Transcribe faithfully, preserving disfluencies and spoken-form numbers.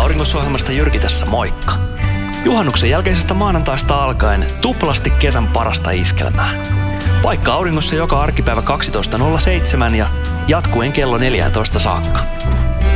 Auringossa-ohjelmasta Jyrki tässä, moikka! Juhannuksen jälkeisestä maanantaista alkaen tuplasti kesän parasta iskelmää. Paikka Auringossa joka arkipäivä kaksitoista nolla seitsemän ja jatkuen kello neljätoista saakka.